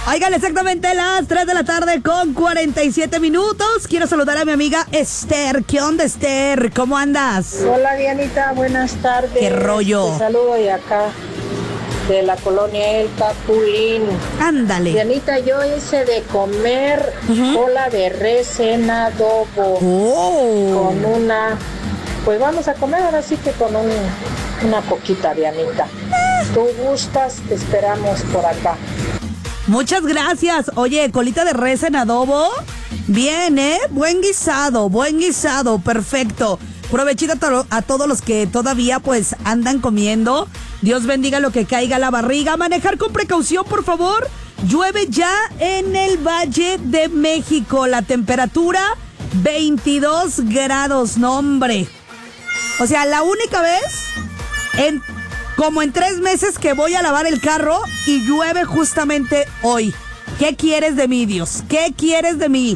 Oigan, exactamente las 3 de la tarde con 47 minutos. Quiero saludar a mi amiga Esther. ¿Qué onda, Esther? ¿Cómo andas? Hola, Dianita. Buenas tardes. ¿Qué rollo? Te saludo de acá, de la colonia El Capulín. Ándale. Dianita, yo hice de comer cola de res en adobo. Con una... Pues vamos a comer ahora sí que con una coquita, Dianita. Tú gustas, te esperamos por acá. Muchas gracias. Oye, colita de res en adobo. Bien, buen guisado, perfecto. Provechito a todos los que todavía pues andan comiendo. Dios bendiga lo que caiga a la barriga. Manejar con precaución, por favor. Llueve ya en el Valle de México. La temperatura 22 grados, no hombre. O sea, la única vez como en 3 meses que voy a lavar el carro y llueve justamente hoy. ¿Qué quieres de mí, Dios? ¿Qué quieres de mí?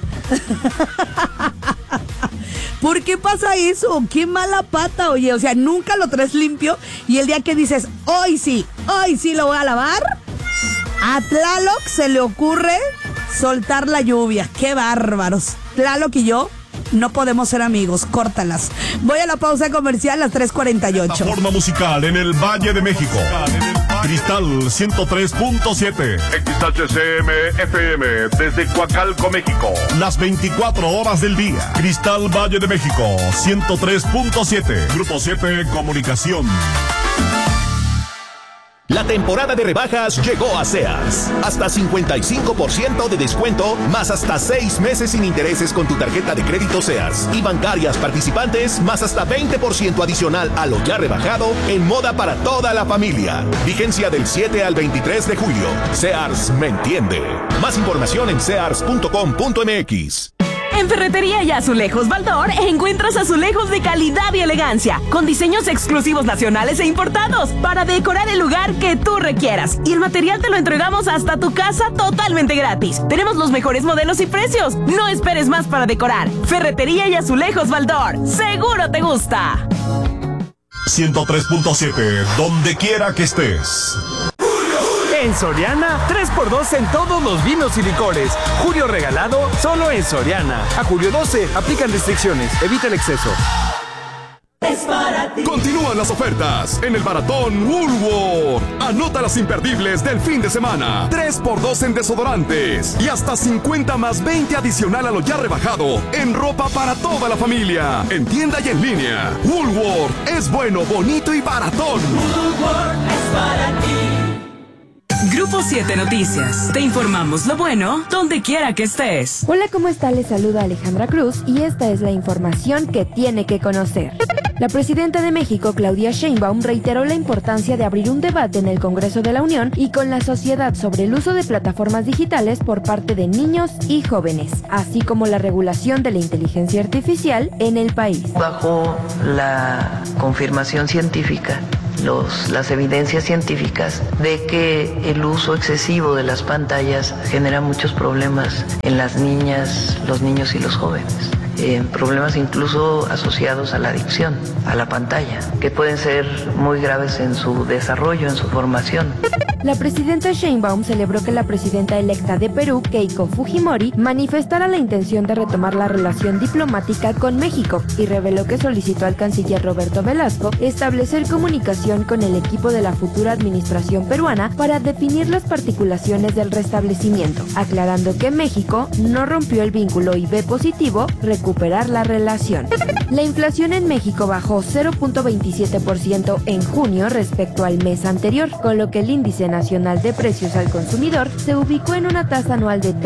¿Por qué pasa eso? ¡Qué mala pata, oye! O sea, nunca lo traes limpio y el día que dices, hoy sí lo voy a lavar, a Tlaloc se le ocurre soltar la lluvia. ¡Qué bárbaros! Tlaloc y yo no podemos ser amigos, córtalas. Voy a la pausa comercial a las 3:48. Plataforma musical en el Valle de México. Cristal 103.7. XHCM FM desde Coacalco, México. Las 24 horas del día. Cristal Valle de México 103.7. Grupo 7 Comunicación. La temporada de rebajas llegó a Sears. Hasta 55% de descuento, más hasta 6 meses sin intereses con tu tarjeta de crédito Sears. Y bancarias participantes, más hasta 20% adicional a lo ya rebajado en moda para toda la familia. Vigencia del 7 al 23 de julio. Sears me entiende. Más información en sears.com.mx. En Ferretería y Azulejos Baldor encuentras azulejos de calidad y elegancia, con diseños exclusivos nacionales e importados, para decorar el lugar que tú requieras. Y el material te lo entregamos hasta tu casa totalmente gratis. Tenemos los mejores modelos y precios. No esperes más para decorar. Ferretería y Azulejos Baldor. ¡Seguro te gusta! 103.7, donde quiera que estés. En Soriana, 3x2 en todos los vinos y licores. Julio regalado solo en Soriana. A julio 12, aplican restricciones. Evita el exceso. Es para ti. Continúan las ofertas en el Maratón Woolworth. Anota las imperdibles del fin de semana. 3x2 en desodorantes y hasta 50 más 20 adicional a lo ya rebajado en ropa para toda la familia. En tienda y en línea. Woolworth es bueno, bonito y baratón. Woolworth es para ti. Grupo 7 Noticias. Te informamos lo bueno donde quiera que estés. Hola, ¿cómo está? Les saluda Alejandra Cruz y esta es la información que tiene que conocer. La presidenta de México, Claudia Sheinbaum, reiteró la importancia de abrir un debate en el Congreso de la Unión y con la sociedad sobre el uso de plataformas digitales por parte de niños y jóvenes, así como la regulación de la inteligencia artificial en el país. Bajo la confirmación científica, las evidencias científicas de que el uso excesivo de las pantallas genera muchos problemas en las niñas, los niños y los jóvenes. Problemas incluso asociados a la adicción a la pantalla, que pueden ser muy graves en su desarrollo, en su formación. La presidenta Sheinbaum celebró que la presidenta electa de Perú, Keiko Fujimori, manifestara la intención de retomar la relación diplomática con México y reveló que solicitó al canciller Roberto Velasco establecer comunicación con el equipo de la futura administración peruana para definir las particulaciones del restablecimiento, aclarando que México no rompió el vínculo y ve positivo recuperar la relación. La inflación en México bajó 0.27% en junio respecto al mes anterior, con lo que el índice nacional de precios al consumidor se ubicó en una tasa anual de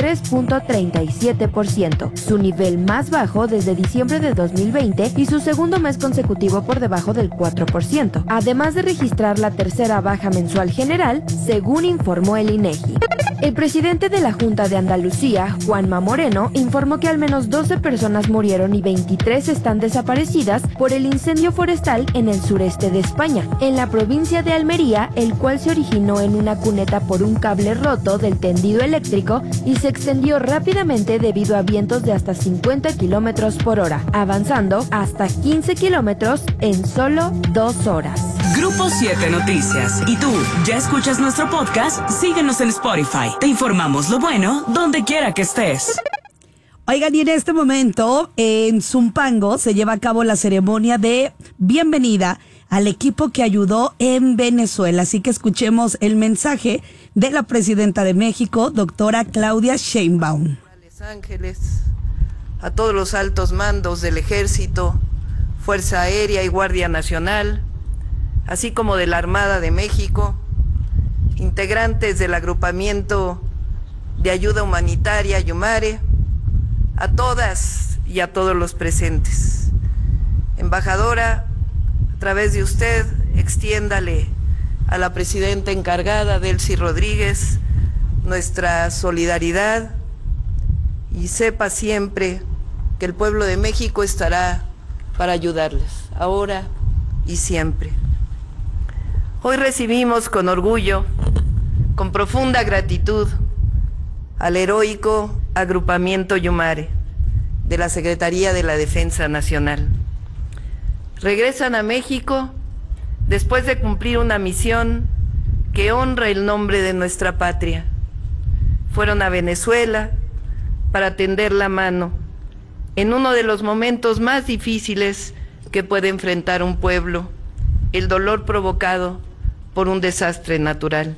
3.37%, su nivel más bajo desde diciembre de 2020 y su segundo mes consecutivo por debajo del 4%, además de registrar la tercera baja mensual general, según informó el INEGI. El presidente de la Junta de Andalucía, Juanma Moreno, informó que al menos 12 personas murieron y 23 están desaparecidas por el incendio forestal en el sureste de España, en la provincia de Almería, el cual se originó en una cuneta por un cable roto del tendido eléctrico y se extendió rápidamente debido a vientos de hasta 50 kilómetros por hora, avanzando hasta 15 kilómetros en solo 2 horas. Grupo 7 Noticias. ¿Y tú, ya escuchas nuestro podcast? Síguenos en Spotify. Te informamos lo bueno donde quiera que estés. Oigan, y en este momento en Zumpango se lleva a cabo la ceremonia de bienvenida al equipo que ayudó en Venezuela. Así que escuchemos el mensaje de la presidenta de México, doctora Claudia Sheinbaum. Los Ángeles, a todos los altos mandos del Ejército, Fuerza Aérea y Guardia Nacional, así como de la Armada de México, integrantes del agrupamiento de ayuda humanitaria Yumare, a todas y a todos los presentes. Embajadora, a través de usted, extiéndale a la presidenta encargada, Delcy Rodríguez, nuestra solidaridad y sepa siempre que el pueblo de México estará para ayudarles, ahora y siempre. Hoy recibimos con orgullo, con profunda gratitud, al heroico agrupamiento Yumare de la Secretaría de la Defensa Nacional. Regresan a México después de cumplir una misión que honra el nombre de nuestra patria. Fueron a Venezuela para tender la mano en uno de los momentos más difíciles que puede enfrentar un pueblo, el dolor provocado por un desastre natural.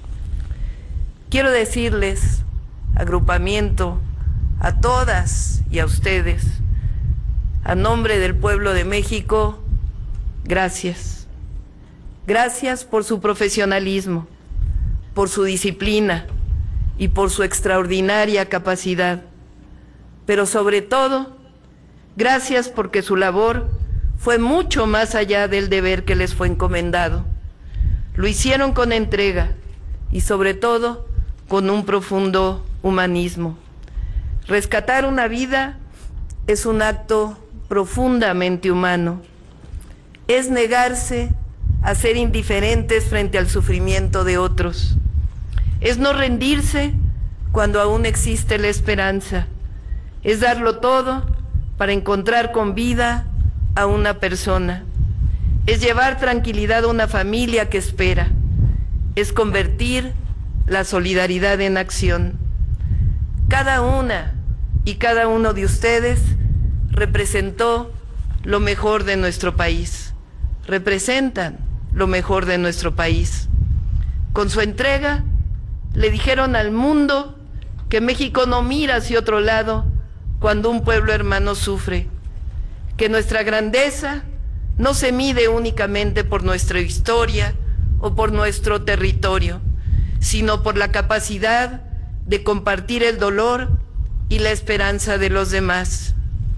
Quiero decirles, agrupamiento, a todas y a ustedes, a nombre del pueblo de México, gracias. Gracias por su profesionalismo, por su disciplina y por su extraordinaria capacidad. Pero sobre todo, gracias porque su labor fue mucho más allá del deber que les fue encomendado. Lo hicieron con entrega y sobre todo con un profundo humanismo. Rescatar una vida es un acto profundamente humano. Es negarse a ser indiferentes frente al sufrimiento de otros. Es no rendirse cuando aún existe la esperanza. Es darlo todo para encontrar con vida a una persona. Es llevar tranquilidad a una familia que espera. Es convertir la solidaridad en acción. Cada una y cada uno de ustedes representó lo mejor de nuestro país. Representan lo mejor de nuestro país. Con su entrega, le dijeron al mundo que México no mira hacia otro lado cuando un pueblo hermano sufre, que nuestra grandeza no se mide únicamente por nuestra historia o por nuestro territorio, sino por la capacidad de compartir el dolor y la esperanza de los demás.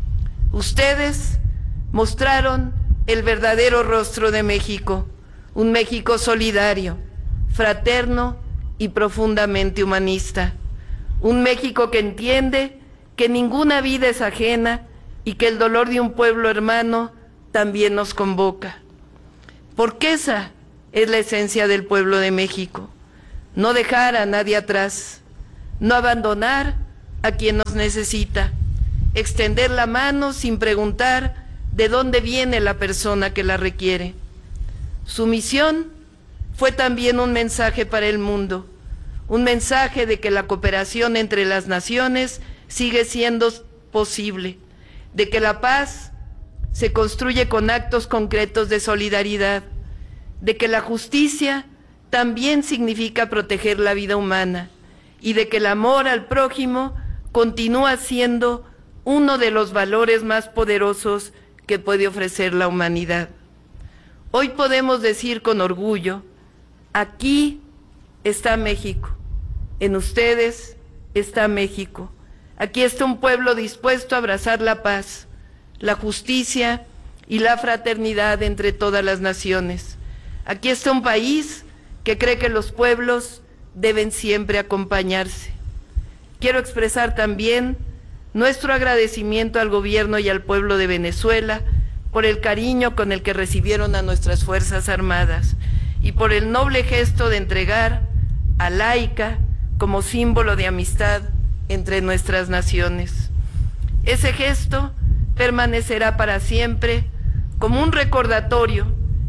Ustedes mostraron el verdadero rostro de México, un México solidario, fraterno y profundamente humanista, un México que entiende que ninguna vida es ajena y que el dolor de un pueblo hermano también nos convoca. Porque esa es la esencia del pueblo de México, no dejar a nadie atrás, no abandonar a quien nos necesita, extender la mano sin preguntar de dónde viene la persona que la requiere. Su misión fue también un mensaje para el mundo, un mensaje de que la cooperación entre las naciones sigue siendo posible, de que la paz se construye con actos concretos de solidaridad, de que la justicia también significa proteger la vida humana y de que el amor al prójimo continúa siendo uno de los valores más poderosos que puede ofrecer la humanidad. Hoy podemos decir con orgullo, aquí está México, en ustedes está México. Aquí está un pueblo dispuesto a abrazar la paz, la justicia y la fraternidad entre todas las naciones. Aquí está un país que cree que los pueblos deben siempre acompañarse. Quiero expresar también nuestro agradecimiento al gobierno y al pueblo de Venezuela por el cariño con el que recibieron a nuestras Fuerzas Armadas y por el noble gesto de entregar a Laica como símbolo de amistad entre nuestras naciones. Ese gesto permanecerá para siempre como un recordatorio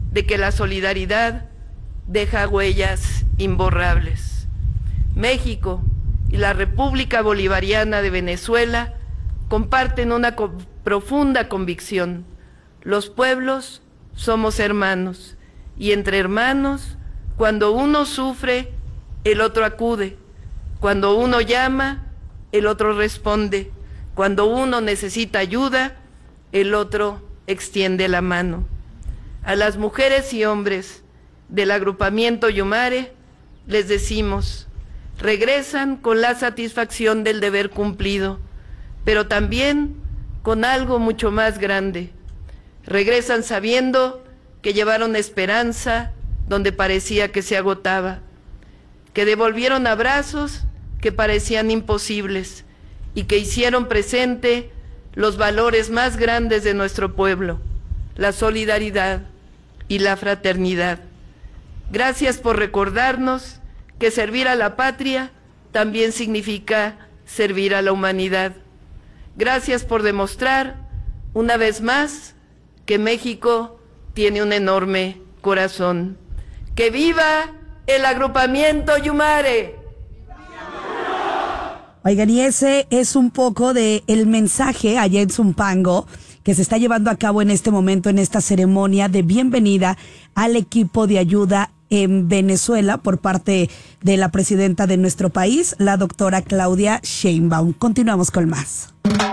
de que la solidaridad deja huellas imborrables. México y la República Bolivariana de Venezuela comparten una profunda convicción. Los pueblos somos hermanos, y entre hermanos, cuando uno sufre, el otro acude. Cuando uno llama, el otro responde. Cuando uno necesita ayuda, el otro extiende la mano. A las mujeres y hombres del agrupamiento Yumare les decimos, regresan con la satisfacción del deber cumplido, pero también con algo mucho más grande. Regresan sabiendo que llevaron esperanza donde parecía que se agotaba, que devolvieron abrazos que parecían imposibles y que hicieron presente los valores más grandes de nuestro pueblo, la solidaridad y la fraternidad. Gracias por recordarnos que servir a la patria también significa servir a la humanidad. Gracias por demostrar, una vez más, que México tiene un enorme corazón. ¡Que viva el agrupamiento Yumare! Oigan, y ese es un poco de el mensaje allá en Zumpango que se está llevando a cabo en este momento, en esta ceremonia de bienvenida al equipo de ayuda en Venezuela por parte de la presidenta de nuestro país, la doctora Claudia Sheinbaum. Continuamos con más.